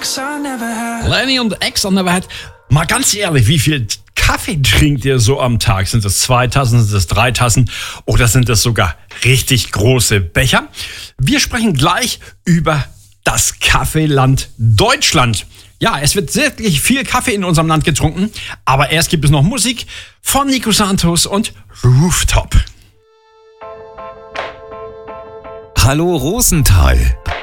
Lenny und Ex on Never Had. Mal ganz ehrlich, wie viel Kaffee trinkt ihr so am Tag? Sind es 2 Tassen, sind es 3 Tassen oder sind es sogar richtig große Becher? Wir sprechen gleich über das Kaffeeland Deutschland. Ja, es wird wirklich viel Kaffee in unserem Land getrunken, aber erst gibt es noch Musik von Nico Santos und Rooftop. Hallo Rosenthal.